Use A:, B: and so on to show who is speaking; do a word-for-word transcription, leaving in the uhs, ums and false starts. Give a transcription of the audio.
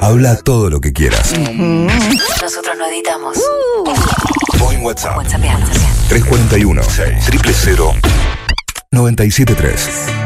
A: Habla todo lo que quieras.
B: Nosotros no editamos.
A: O en WhatsApp.
B: WhatsApp.
A: tres cuatro uno, cero cero cero, nueve siete tres.